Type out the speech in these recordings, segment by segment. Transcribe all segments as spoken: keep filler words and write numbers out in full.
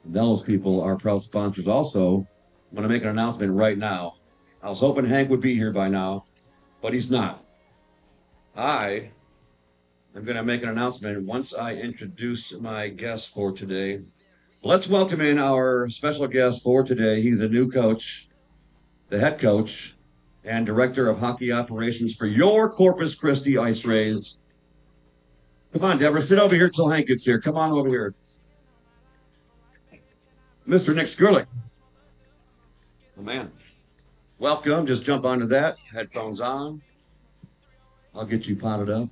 Those people are proud sponsors. Also, I'm going to make an announcement right now. I was hoping Hank would be here by now, but he's not. I am going to make an announcement once I introduce my guest for today. Let's welcome in our special guest for today. He's a new coach, the head coach, and director of hockey operations for your Corpus Christi Ice Rays. Come on, Deborah, sit over here till Hank gets here. Come on over here. Mister Nick Skurlik. Oh, man. Welcome. Just jump onto that. Headphones on. I'll get you potted up.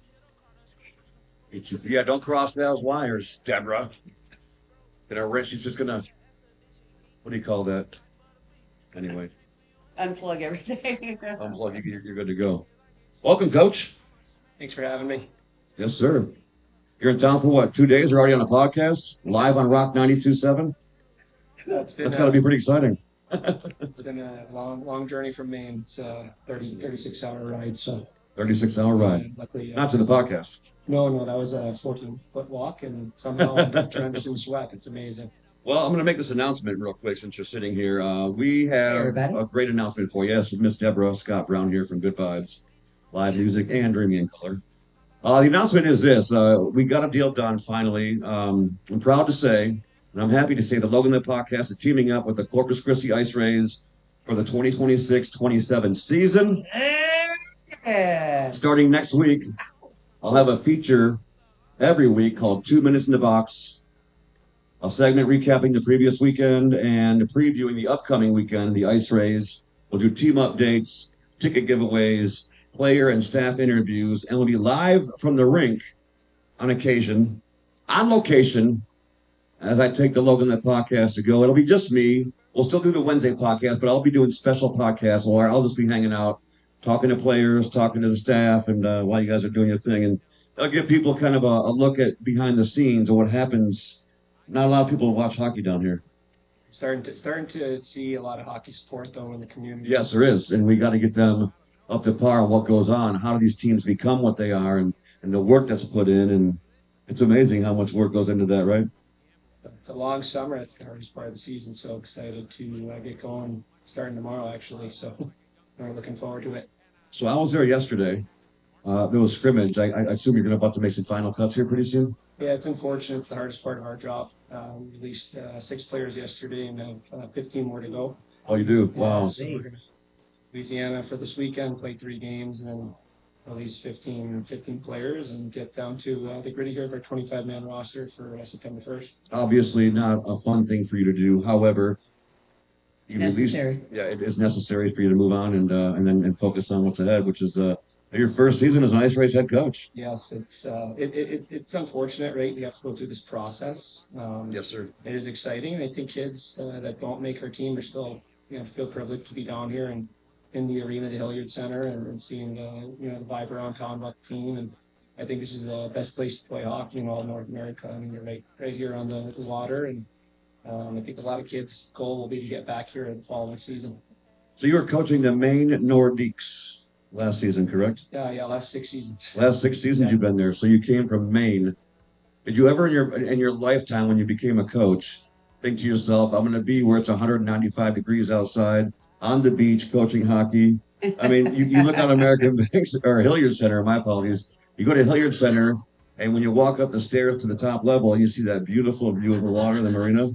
Get you. Yeah, don't cross those wires, Deborah. Gonna wrench. She's just gonna. What do you call that? Anyway. Unplug everything. Unplug. You're, you're good to go. Welcome, Coach. Thanks for having me. Yes, sir. You're in town for what? Two days? You're already on a podcast live on Rock ninety-two point seven. That's That's got to be pretty exciting. It's been a long, long journey from Maine. It's a thirty, thirty-six hour ride. So thirty-six hour ride. uh, luckily, uh, Not to the podcast. No, no, that was a fourteen foot walk, and somehow I'm drenched in sweat. It's amazing. Well, I'm going to make this announcement real quick since you're sitting here. Uh, we have everybody. a great announcement for you. Yes, Miss Deborah Scott Brown here from Good Vibes, Live Music, and Dreamy in Color. Uh, the announcement is this. Uh, we got a deal done finally. Um, I'm proud to say, and I'm happy to say that Logan the Podcast is teaming up with the Corpus Christi Ice Rays for the twenty twenty-six twenty-seven season. Yeah. Starting next week, I'll have a feature every week called Two Minutes in the Box. A segment recapping the previous weekend and previewing the upcoming weekend, the Ice Rays. We'll do team updates, ticket giveaways, player and staff interviews, and we'll be live from the rink on occasion, on location, as I take the Logan That Podcast to go. It'll be just me. We'll still do the Wednesday podcast, but I'll be doing special podcasts where I'll just be hanging out, talking to players, talking to the staff, and uh, while you guys are doing your thing. And I'll give people kind of a, a look at behind the scenes of what happens. Not a lot of people watch hockey down here. Starting to starting to see a lot of hockey support though in the community. Yes, there is, and we got to get them up to par on what goes on. How do these teams become what they are, and, and the work that's put in, and it's amazing how much work goes into that, right? It's a long summer. That's the hardest part of the season. So excited to uh, get going starting tomorrow, actually. So we're looking forward to it. So I was there yesterday. Uh, there was scrimmage. I, I assume you're going to about to make some final cuts here pretty soon. Yeah, it's unfortunate. It's the hardest part of our job. Uh, we released uh, six players yesterday and have uh, fifteen more to go. Oh, you do? Wow. Uh, so we're gonna Louisiana for this weekend, play three games, and then release fifteen, fifteen players and get down to uh, the gritty here of our twenty-five man roster for uh, September first. Obviously not a fun thing for you to do. However, you Necessary. released, yeah, it is necessary for you to move on and uh, and then and focus on what's ahead, which is uh, your first season as an Ice Rays head coach. Yes, it's uh, it, it, it- it's unfortunate, right? You have to go through this process. Um, Yes, sir. It is exciting. I think kids uh, that don't make our team are still, you know, feel privileged to be down here and in the arena, the Hilliard Center, and, and seeing the, you know, the vibe around town about the team. And I think this is the best place to play hockey in all of North America. I mean, you're right, right here on the, the water, and um, I think a lot of kids' goal will be to get back here in the following season. So you were coaching the Maine Nordiques last season, correct? Yeah, yeah, last six seasons. Last six seasons Yeah. you've been there. So you came from Maine. Did you ever in your in your lifetime when you became a coach think to yourself, I'm going to be where it's one hundred ninety-five degrees outside on the beach coaching hockey? I mean, you, you look at American Banks or Hilliard Center, my apologies. You go to Hilliard Center, and when you walk up the stairs to the top level, you see that beautiful view of the water, the marina.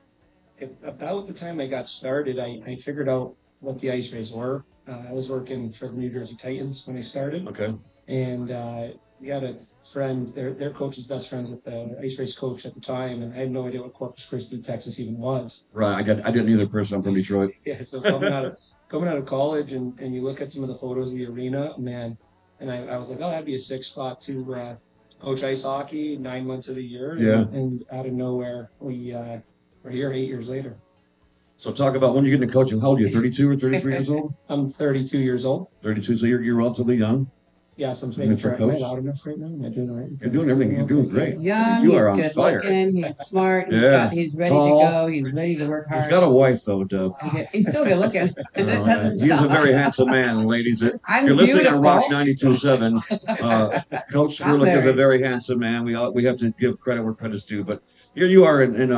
If, about the time I got started, I, I figured out what the Ice Rays were. Uh, I was working for the New Jersey Titans when I started, Okay. and uh, we had a friend, their their coach was best friends with the Ice Rays coach at the time, and I had no idea what Corpus Christi, Texas even was. Right. I got. I didn't either. Person. I'm from Detroit. Yeah, so coming out of coming out of college, and, and you look at some of the photos of the arena, man, and I, I was like, oh, that'd be a sick spot to uh, coach ice hockey nine months of the year. Yeah. And, and out of nowhere, we uh, we're here eight years later. So talk about when you get into coaching. How old are you? thirty-two or thirty-three years old? I'm thirty-two years old. thirty-two. So you're you're relatively young. Yes, I'm You're making for sure. Am I coach? loud enough right now? Am I doing all right? You're doing everything. You're doing Okay. great. Young, You are he's on good fire. looking, he's smart, he's, Yeah. got, he's ready Tall. to go, he's ready to work hard. He's got a wife though, Dub. He- He's still good looking. Uh, he's a very handsome man, ladies. If I'm you're listening beautiful. on Rock ninety-two point seven, uh, Coach I'm Skurlik is a very- very handsome man. We all, we have to give credit where credit's due. But here you are in, in